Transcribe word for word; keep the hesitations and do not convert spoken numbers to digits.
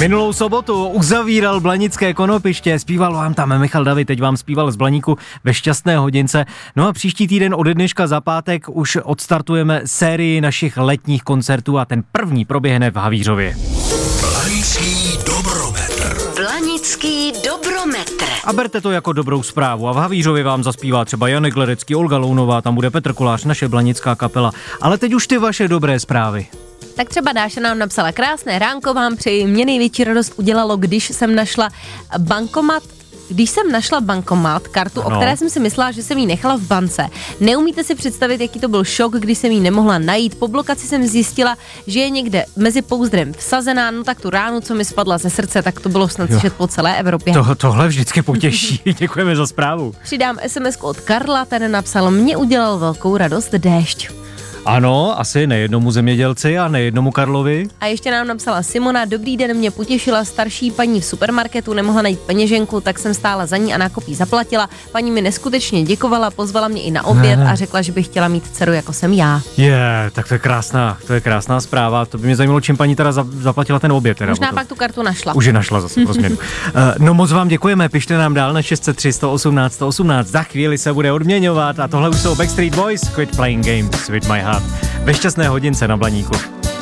Minulou sobotu uzavíral blanické konopiště, zpíval vám tam Michal David, teď vám zpíval z Blaníku ve Šťastné hodince. No a příští týden od dneška za pátek už odstartujeme sérii našich letních koncertů a ten první proběhne v Havířově. Blanický dobrometr. Blanický dobrometr. A berte to jako dobrou zprávu. A v Havířově vám zaspívá třeba Janek Ledecký, Olga Lounová, tam bude Petr Kolář, naše blanická kapela. Ale teď už ty vaše dobré zprávy. Tak třeba Dáša nám napsala: krásné ránko vám přeji, mě největší radost udělalo, když jsem našla bankomat, když jsem našla bankomat, kartu, ano. o které jsem si myslela, že jsem ji nechala v bance. Neumíte si představit, jaký to byl šok, když jsem ji nemohla najít. Po blokaci jsem zjistila, že je někde mezi pouzdrem vsazená, no tak tu ránu, co mi spadla ze srdce, tak to bylo snad slyšet po celé Evropě. To, tohle vždycky potěší, děkujeme za zprávu. Přidám es em esku od Karla, ten napsal: mě udělal velkou radost déšť. Ano, asi nejednomu zemědělci a nejednomu Karlovi. A ještě nám napsala Simona: dobrý den, mě potěšila starší paní v supermarketu, nemohla najít peněženku, tak jsem stála za ní a nákup jí zaplatila. Paní mi neskutečně děkovala, pozvala mě i na oběd a řekla, že by chtěla mít dceru jako jsem já. Je, yeah, tak to je krásná, to je krásná zpráva. To by mě zajímalo, čím paní teda zaplatila ten oběd. Teda, možná pak tu kartu našla. Už je našla zase, pro změnu. uh, no moc vám děkujeme, pište nám dál na šest set tři, sto osmnáct, sto osmnáct. Za chvíli se bude odměňovat a tohle už jsou Backstreet Boys, Quit Playing Games with My Heart. Ve Šťastné hodince na Blaníku.